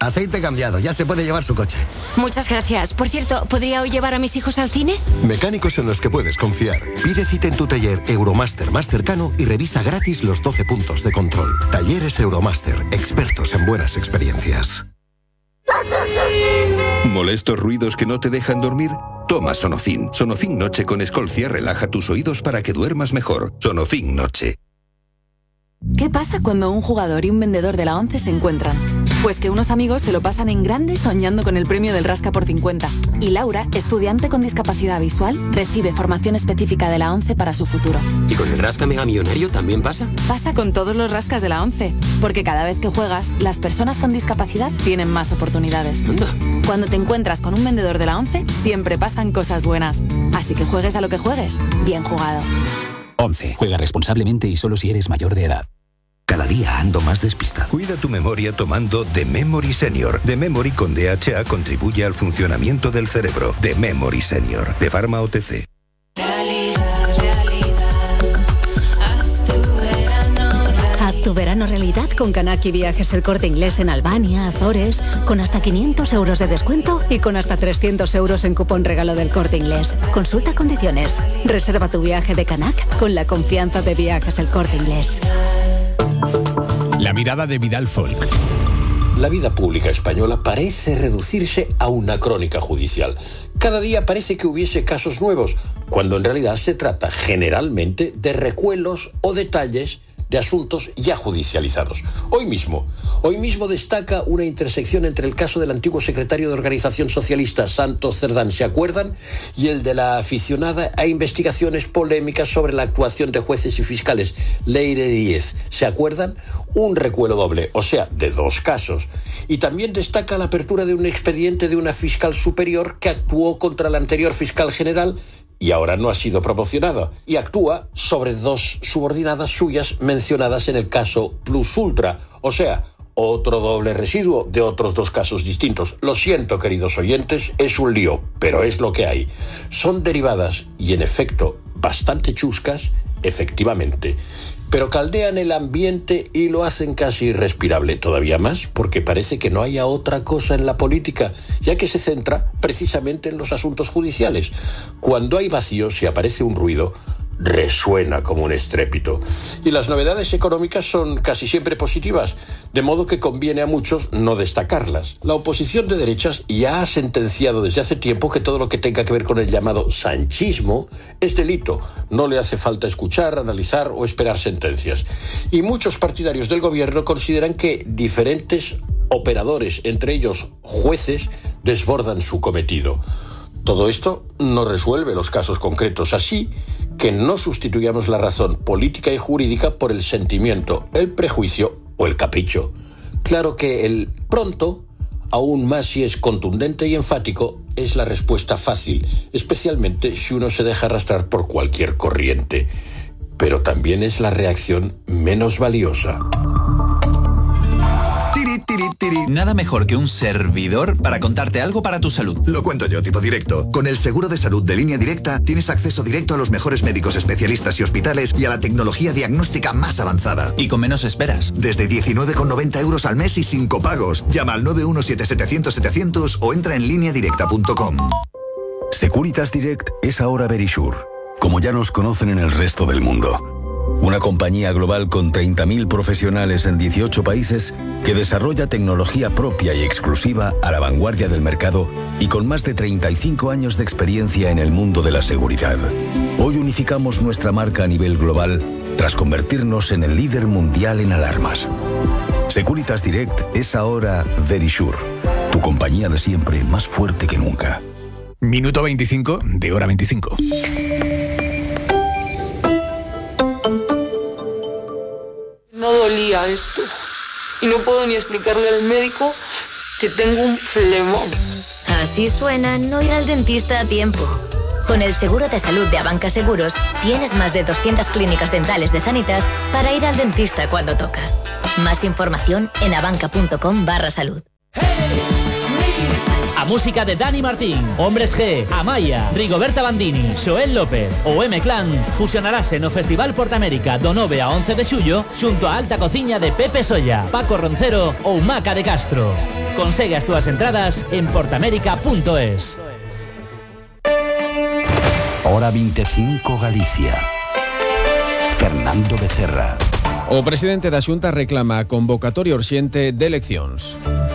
aceite cambiado, ya se puede llevar su coche. Muchas gracias. Por cierto, ¿podría hoy llevar a mis hijos al cine? Mecánicos en los que puedes confiar. Pide cita en tu taller Euromaster más cercano y revisa gratis los 12 puntos de control. Talleres Euromaster, expertos en buenas experiencias. ¿Molestos ruidos que no te dejan dormir? Toma Sonofin. Sonofin Noche con Escolcia relaja tus oídos para que duermas mejor. Sonofin Noche. ¿Qué pasa cuando un jugador y un vendedor de la ONCE se encuentran? Pues que unos amigos se lo pasan en grande soñando con el premio del Rasca por 50. Y Laura, estudiante con discapacidad visual, recibe formación específica de la ONCE para su futuro. ¿Y con el Rasca Mega Millonario también pasa? Pasa con todos los rascas de la ONCE. Porque cada vez que juegas, las personas con discapacidad tienen más oportunidades. Anda. Cuando te encuentras con un vendedor de la ONCE, siempre pasan cosas buenas. Así que juegues a lo que juegues, bien jugado. 11. Juega responsablemente y solo si eres mayor de edad. Cada día ando más despistado. Cuida tu memoria tomando The Memory Senior. The Memory con DHA contribuye al funcionamiento del cerebro. The Memory Senior, de Pharma OTC. Haz tu verano realidad con Kanaki Viajes El Corte Inglés en Albania, Azores, con hasta 500 euros de descuento y con hasta 300 euros en cupón regalo del Corte Inglés. Consulta condiciones. Reserva tu viaje de Canac con la confianza de Viajes El Corte Inglés. La mirada de Vidal Folk. La vida pública española parece reducirse a una crónica judicial. Cada día parece que hubiese casos nuevos, cuando en realidad se trata generalmente de recuelos o detalles de asuntos ya judicializados. Hoy mismo destaca una intersección entre el caso del antiguo secretario de Organización Socialista Santos Cerdán, ¿se acuerdan? Y el de la aficionada a investigaciones polémicas sobre la actuación de jueces y fiscales, Leire Díez, ¿se acuerdan? Un recuelo doble, o sea, de dos casos. Y también destaca la apertura de un expediente de una fiscal superior que actuó contra la anterior fiscal general y ahora no ha sido promocionada, y actúa sobre dos subordinadas suyas mencionadas en el caso Plus Ultra, o sea, otro doble residuo de otros dos casos distintos. Lo siento, queridos oyentes, es un lío, pero es lo que hay. Son derivadas y, en efecto, bastante chuscas, efectivamente, pero caldean el ambiente y lo hacen casi irrespirable, todavía más, porque parece que no haya otra cosa en la política, ya que se centra precisamente en los asuntos judiciales. Cuando hay vacío, si aparece un ruido, resuena como un estrépito. Y las novedades económicas son casi siempre positivas, de modo que conviene a muchos no destacarlas. La oposición de derechas ya ha sentenciado desde hace tiempo que todo lo que tenga que ver con el llamado sanchismo es delito. No le hace falta escuchar, analizar o esperar sentencias. Y muchos partidarios del gobierno consideran que diferentes operadores, entre ellos jueces, desbordan su cometido. Todo esto no resuelve los casos concretos, así que no sustituyamos la razón política y jurídica por el sentimiento, el prejuicio o el capricho. Claro que el pronto, aún más si es contundente y enfático, es la respuesta fácil, especialmente si uno se deja arrastrar por cualquier corriente. Pero también es la reacción menos valiosa. Nada mejor que un servidor para contarte algo para tu salud. Lo cuento yo, tipo directo. Con el seguro de salud de Línea Directa tienes acceso directo a los mejores médicos especialistas y hospitales y a la tecnología diagnóstica más avanzada. Y con menos esperas. Desde 19,90 euros al mes y sin copagos. Llama al 917-700-700 o entra en lineadirecta.com. Securitas Direct es ahora Verisure, como ya nos conocen en el resto del mundo. Una compañía global con 30.000 profesionales en 18 países que desarrolla tecnología propia y exclusiva a la vanguardia del mercado y con más de 35 años de experiencia en el mundo de la seguridad. Hoy unificamos nuestra marca a nivel global tras convertirnos en el líder mundial en alarmas. Securitas Direct es ahora Verisure, tu compañía de siempre más fuerte que nunca. Minuto 25 de hora 25. No dolía esto y no puedo ni explicarle al médico que tengo un flemón. Así suena no ir al dentista a tiempo. Con el seguro de salud de Abanca Seguros tienes más de 200 clínicas dentales de Sanitas para ir al dentista cuando toca. Más información en abanca.com/salud. A música de Dani Martín, Hombres G, Amaya, Rigoberta Bandini, Xoel López ou M-Clan fusionarase no Festival Portamérica do 9 a 11 de xullo xunto a alta cociña de Pepe Solla, Paco Roncero ou Maca de Castro. Consegue as túas entradas en portamérica.es. Hora 25 Galicia. Fernando Becerra. O presidente da Xunta reclama a convocatoria urxente de eleccións.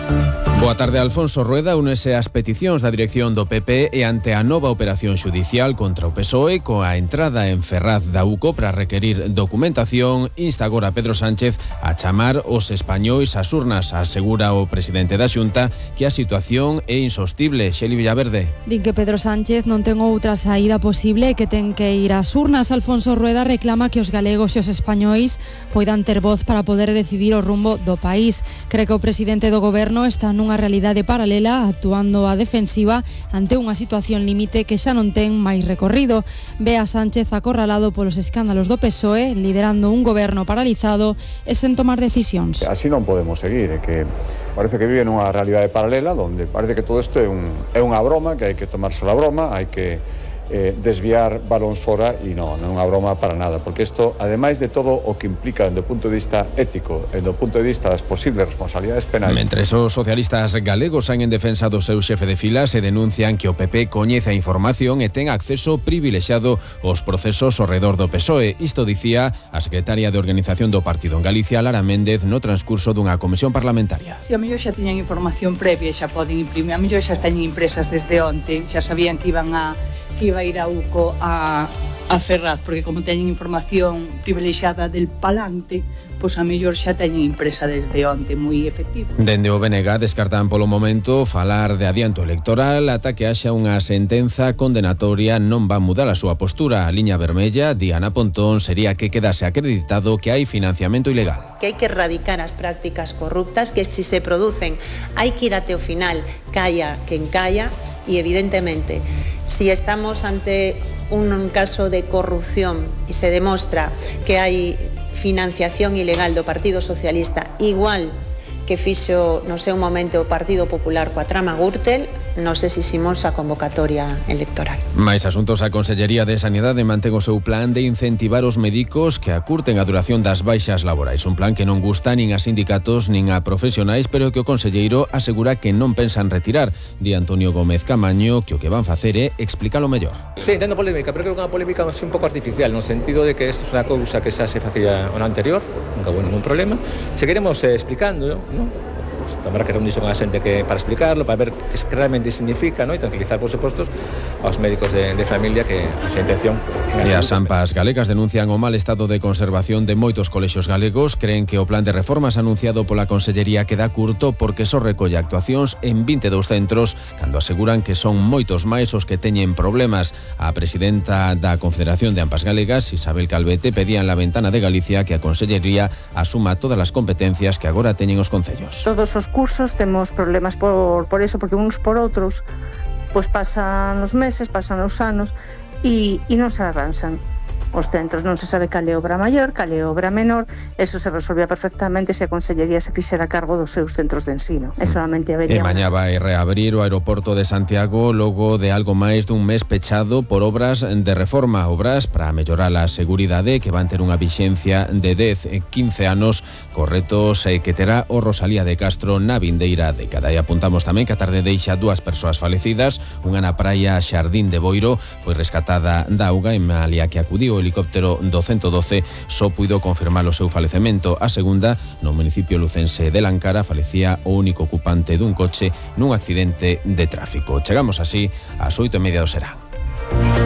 Boa tarde, Alfonso Rueda únese ás peticións da dirección do PP e ante a nova operación xudicial contra o PSOE coa entrada en Ferraz da UCO para requerir documentación, insta agora Pedro Sánchez a chamar os españois ás urnas. Asegura o presidente da Xunta que a situación é insostible. Xeli Villaverde. Din que Pedro Sánchez non ten outra saída posible e que ten que ir ás urnas. Alfonso Rueda reclama que os galegos e os españois poidan ter voz para poder decidir o rumbo do país. Cree que o presidente do goberno está nunha realidade paralela, actuando a defensiva ante unha situación límite que xa non ten máis recorrido. Ve a Sánchez acorralado polos escándalos do PSOE, liderando un goberno paralizado e sen tomar decisións. Así non podemos seguir, que parece que vive nunha realidade paralela onde parece que todo isto é unha broma, que hai que tomarse a broma, hai que desviar balóns fora e non é unha broma para nada, porque isto, ademais de todo o que implica do punto de vista ético e do punto de vista das posibles responsabilidades penais. Mentres os socialistas galegos saen en defensa do seu xefe de filas e denuncian que o PP coñece a información e ten acceso privilexiado aos procesos ao redor do PSOE. Isto dicía a secretaria de Organización do Partido en Galicia, Lara Méndez, no transcurso dunha comisión parlamentaria. Si a mellor xa tiñan información previa, xa poden imprimir, a mellor xa teñen impresas desde onte, xa sabían que iba a ir a UCO a Ferraz, porque como teñen información privilexiada del palante, pois a mellor xa teñen impresa desde onte, moi efectivo. Dende o BNG descartan polo momento falar de adianto electoral ata que haxa unha sentenza condenatoria. Non va mudar a súa postura. A liña vermella, Diana Pontón, sería que quedase acreditado que hai financiamento ilegal. Que hai que erradicar as prácticas corruptas, que si se producen hai que ir até o final, calla quen calla, e evidentemente si estamos ante un caso de corrupción e se demostra que hai financiación ilegal do Partido Socialista, igual que fixo no seu momento o Partido Popular coa trama Gürtel, non sei se ximos a convocatoria electoral. Mais asuntos, a Consellería de Sanidade mantén o seu plan de incentivar os médicos que acurten a duración das baixas laborais. Un plan que non gusta nin a sindicatos nin a profesionais, pero que o conselleiro asegura que non pensan retirar. Di Antonio Gómez Camaño que o que van facer é explícalo mellor. Sí, entendo polémica, pero creo que é unha polémica un pouco artificial, no sentido de que isto é unha cousa que xa se facía o ano anterior, nunca houve ningún problema. Seguiremos explicando, non? Pues, habrá que reunirse con a xente que para explicarlo, para ver que realmente significa, ¿no? E tranquilizar, por suposto, aos médicos de familia que a súa intención. E as AMPAs galegas denuncian o mal estado de conservación de moitos colexios galegos. Creen que o plan de reformas anunciado pola Consellería queda curto porque só recolle actuacións en 22 centros, cando aseguran que son moitos máis os que teñen problemas. A presidenta da Confederación de AMPAs galegas, Isabel Calvete, pedía en la ventana de Galicia que a Consellería asuma todas as competencias que agora teñen os concellos. Todos os cursos temos problemas por eso, porque uns por outros pois pasan os meses, pasan os anos e non se arranxan. Os centros non se sabe cal é obra maior, cal é obra menor. Eso se resolvía perfectamente se a Consellería se fixera cargo dos seus centros de ensino. E solamente habería... E mañá vai reabrir o aeroporto de Santiago logo de algo máis dun mes pechado por obras de reforma, obras para mellorar a seguridade que van ter unha vixencia de 10-15 anos, corretos que terá o Rosalía de Castro na vindeira década. E apuntamos tamén que a tarde deixa 2 persoas falecidas, unha na praia Xardín de Boiro, foi rescatada da auga, en malia que acudiu o helicóptero do 112 só puido confirmar o seu falecemento. A segunda, no municipio lucense de Lancara, falecía o único ocupante dun coche nun accidente de tráfico. Chegamos así ás 8:30 do serán.